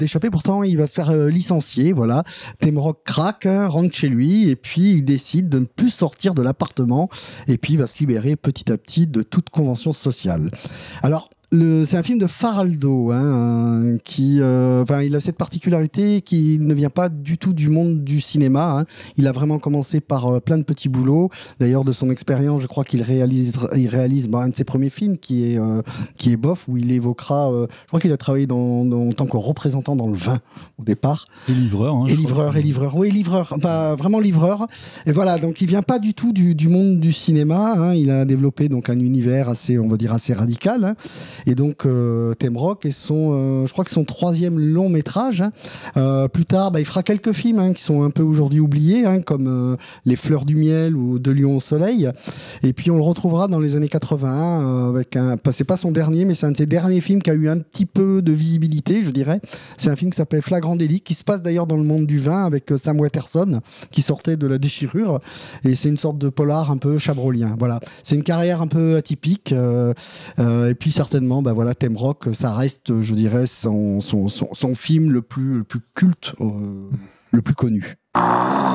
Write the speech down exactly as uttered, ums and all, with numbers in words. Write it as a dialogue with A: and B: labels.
A: d'échapper. Pourtant, il va se faire euh, licencier. Voilà. Thème Rock craque, euh, rentre chez lui et puis il décide de ne plus sortir de l'appartement et puis il va se libérer petit à petit de toute convention sociale. Alors, Le, c'est un film de Faraldo, hein, qui, euh, enfin, il a cette particularité qu'il ne vient pas du tout du monde du cinéma. Hein. Il a vraiment commencé par euh, plein de petits boulots. D'ailleurs, de son expérience, je crois qu'il réalise, il réalise bah, un de ses premiers films qui est, euh, qui est Bof, où il évoquera. Euh, je crois qu'il a travaillé dans, dans, en tant que représentant dans le vin au départ.
B: Et livreur. Hein,
A: et livreur, et livreur. Oui, livreur. Bah, vraiment livreur. Et voilà, donc il vient pas du tout du, du monde du cinéma. Hein. Il a développé donc un univers assez, on va dire, assez radical. Hein. Et donc, euh, Thème Rock est son, euh, je crois que son troisième long métrage. Hein. Euh, plus tard, bah, il fera quelques films hein, qui sont un peu aujourd'hui oubliés, hein, comme euh, Les Fleurs du Miel ou De Lion au Soleil. Et puis, on le retrouvera dans les années quatre-vingts. Euh, avec un, c'est pas son dernier, mais c'est un de ses derniers films qui a eu un petit peu de visibilité, je dirais. C'est un film qui s'appelle Flagrant délit, qui se passe d'ailleurs dans le monde du vin avec Sam Waterston, qui sortait de La Déchirure. Et c'est une sorte de polar un peu chabrolien. Voilà. C'est une carrière un peu atypique. Euh, euh, et puis, certainement, bah, voilà, Thème Rock, ça reste, je dirais, son, son, son, son film le plus, le plus culte, euh, le plus connu.